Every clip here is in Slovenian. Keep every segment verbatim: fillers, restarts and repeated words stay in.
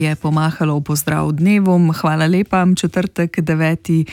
je pomahalo v pozdrav dnevom. Hvala lepa, četrtek, deveti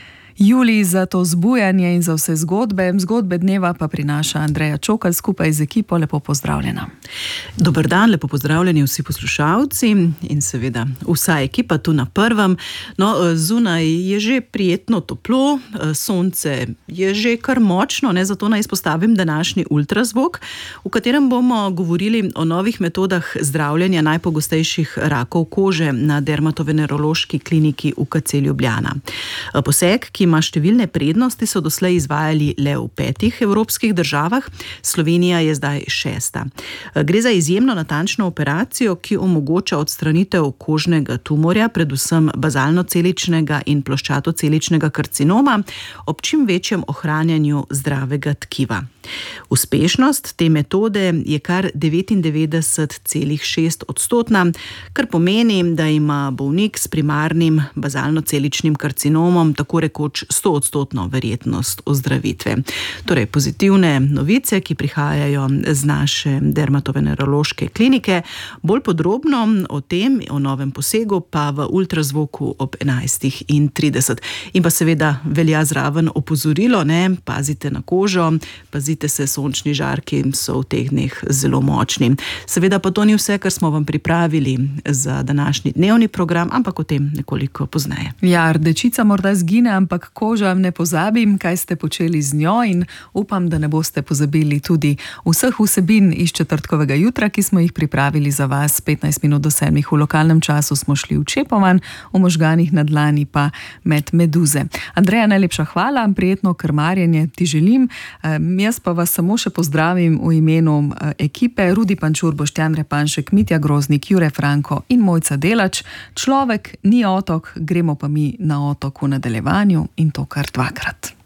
julij, za to zbujanje in za vse zgodbe. Zgodbe dneva pa prinaša Andreja Čokl skupaj z ekipo. Lepo pozdravljena. Dober dan, lepo pozdravljeni vsi poslušalci in seveda vsa ekipa tu na prvem. No, zunaj je že prijetno toplo, sonce je že kar močno, ne, zato naj izpostavim današnji ultrazvok, v katerem bomo govorili o novih metodah zdravljenja najpogostejših rakov kože na Dermatovenerološki kliniki U K C Ljubljana. Poseg, ki ima številne prednosti, so doslej izvajali le v petih evropskih državah, Slovenija je zdaj šesta. Gre za izjemno natančno operacijo, ki omogoča odstranitev kožnega tumorja, predvsem bazalno-celičnega in ploščatoceličnega karcinoma, ob čim večjem ohranjanju zdravega tkiva. Uspešnost te metode je kar devetindevetdeset celih šest odstotna, kar pomeni, da ima bolnik s primarnim bazalno-celičnim karcinomom tako rekoč sto odstotno verjetnost ozdravitve. Torej pozitivne novice, ki prihajajo z naše dermatovenerološke klinike. Bolj podrobno o tem, o novem posegu pa v ultrazvoku ob enajstih in trideset. In pa seveda velja zraven opozorilo, ne, pazite na kožo, pazite se, sončni žarki so v teh dneh zelo močni. Seveda pa to ni vse, kar smo vam pripravili za današnji dnevni program, ampak o tem nekoliko pozneje. Ja, rdečica morda zgine, ampak koža ne pozabim, kaj ste počeli z njo, in upam, da ne boste pozabili tudi vseh vsebin iz četrtkovega jutra, ki smo jih pripravili za vas. petnajst minut do sedmih v lokalnem času smo šli v Čepovan, v možganih na dlani pa med meduze. Andreja, najlepša hvala, prijetno krmarjenje ti želim. Um, jaz pa vas samo še pozdravim v imenu uh, ekipe: Rudi Pančur, Boštjan Repanšek, Mitja Groznik, Jure Franko in Mojca Delač. Človek ni otok, gremo pa mi na otok v nadaljevanju, in to kar dvakrat.